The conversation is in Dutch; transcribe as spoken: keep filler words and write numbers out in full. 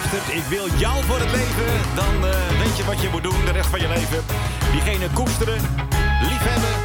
luistert, ik wil jou voor het leven. Dan uh, weet je wat je moet doen de rest van je leven. Diegene koesteren, liefhebben